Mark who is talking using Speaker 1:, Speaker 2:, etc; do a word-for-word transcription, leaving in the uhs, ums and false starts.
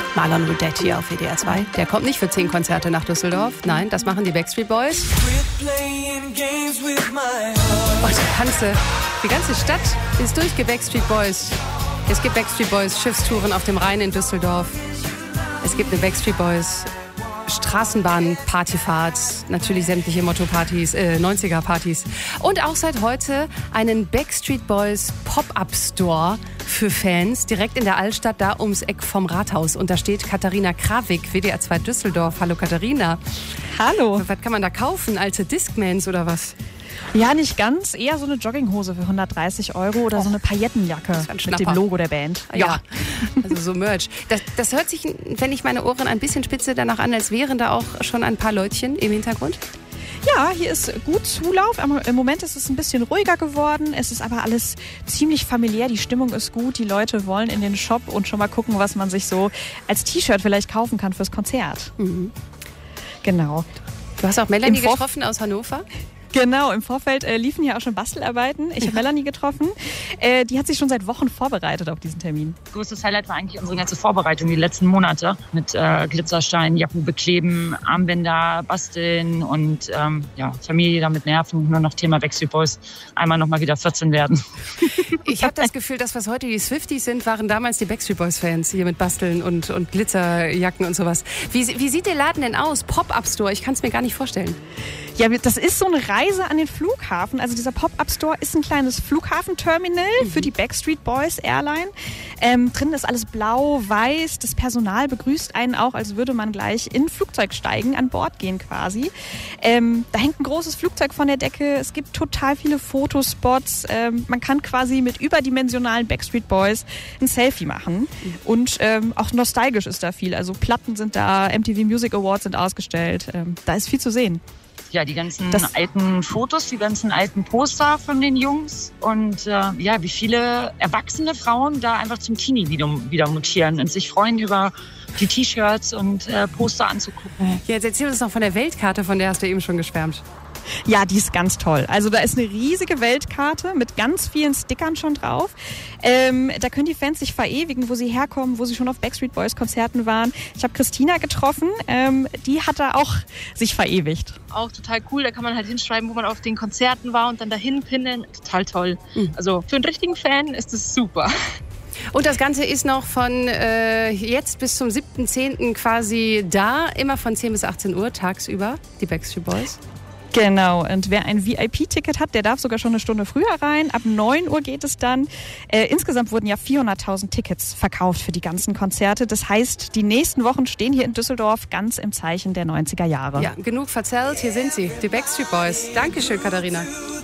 Speaker 1: Marlon Ridetti auf W D R zwei. Der kommt nicht für zehn Konzerte nach Düsseldorf. Nein, das machen die Backstreet Boys. Oh, die ganze, die ganze Stadt ist durch Backstreet Boys. Es gibt Backstreet Boys Schiffstouren auf dem Rhein in Düsseldorf. Es gibt eine Backstreet Boys Straßenbahn-Partyfahrt, natürlich sämtliche Motto-Partys, äh, neunziger-Partys. Und auch seit heute einen Backstreet Boys Pop-Up-Store für Fans, direkt in der Altstadt, da ums Eck vom Rathaus. Und da steht Katharina Krawik, W D R zwei Düsseldorf. Hallo Katharina.
Speaker 2: Hallo.
Speaker 1: Was kann man da kaufen? Alte Discmans oder was?
Speaker 2: Ja, nicht ganz. Eher so eine Jogginghose für hundertdreißig Euro oder oh, so eine Paillettenjacke ein mit dem Logo der Band.
Speaker 1: Ja, ja. Also so Merch. Das, das hört sich, wenn ich meine Ohren ein bisschen spitze, danach an, als wären da auch schon ein paar Leutchen im Hintergrund.
Speaker 2: Ja, hier ist gut Zulauf. Aber im Moment ist es ein bisschen ruhiger geworden. Es ist aber alles ziemlich familiär. Die Stimmung ist gut. Die Leute wollen in den Shop und schon mal gucken, was man sich so als T-Shirt vielleicht kaufen kann fürs Konzert. Mhm. Genau.
Speaker 1: Du hast auch Melanie getroffen aus Hannover?
Speaker 2: Genau, im Vorfeld äh, liefen ja auch schon Bastelarbeiten. Ich habe Melanie getroffen. Äh, die hat sich schon seit Wochen vorbereitet auf diesen Termin.
Speaker 3: Größtes Highlight war eigentlich unsere ganze Vorbereitung die letzten Monate. Mit äh, Glitzerstein, Jacken bekleben, Armbänder basteln und ähm, ja, Familie damit nerven. Nur noch Thema Backstreet Boys. Einmal noch mal wieder vierzehn werden.
Speaker 1: Ich habe das Gefühl, das, was heute die Swifties sind, waren damals die Backstreet Boys-Fans hier mit Basteln und, und Glitzerjacken und sowas. Wie, wie sieht der Laden denn aus? Pop-Up-Store? Ich kann es mir gar nicht vorstellen.
Speaker 2: Ja, das ist so eine Reise an den Flughafen. Also dieser Pop-Up-Store ist ein kleines Flughafenterminal mhm. für die Backstreet Boys Airline. Ähm, drin ist alles blau, weiß. Das Personal begrüßt einen auch, als würde man gleich in ein Flugzeug steigen, an Bord gehen quasi. Ähm, da hängt ein großes Flugzeug von der Decke. Es gibt total viele Fotospots. Ähm, man kann quasi mit überdimensionalen Backstreet Boys ein Selfie machen. Mhm. Und ähm, auch nostalgisch ist da viel. Also Platten sind da, M T V Music Awards sind ausgestellt. Ähm, da ist viel zu sehen.
Speaker 3: Ja, die ganzen das alten Fotos, die ganzen alten Poster von den Jungs und äh, ja, wie viele erwachsene Frauen da einfach zum Teenie wieder, wieder mutieren und sich freuen über die T-Shirts und äh, Poster anzugucken.
Speaker 1: Ja, jetzt erzähl uns noch von der Weltkarte, von der hast du eben schon geschwärmt.
Speaker 2: Ja, die ist ganz toll. Also da ist eine riesige Weltkarte mit ganz vielen Stickern schon drauf. Ähm, da können die Fans sich verewigen, wo sie herkommen, wo sie schon auf Backstreet Boys Konzerten waren. Ich habe Christina getroffen, ähm, die hat da auch sich verewigt.
Speaker 4: Auch total cool, da kann man halt hinschreiben, wo man auf den Konzerten war und dann dahin pinnen. Total toll. Mhm. Also für einen richtigen Fan ist es super.
Speaker 1: Und das Ganze ist noch von äh, jetzt bis zum siebten zehnten quasi da, immer von zehn bis achtzehn Uhr tagsüber, die Backstreet Boys.
Speaker 2: Genau, und wer ein V I P-Ticket hat, der darf sogar schon eine Stunde früher rein. Ab neun Uhr geht es dann. Äh, insgesamt wurden ja vierhunderttausend Tickets verkauft für die ganzen Konzerte. Das heißt, die nächsten Wochen stehen hier in Düsseldorf ganz im Zeichen der neunziger Jahre.
Speaker 1: Ja, genug verzählt, hier sind sie, die Backstreet Boys. Dankeschön, Katharina.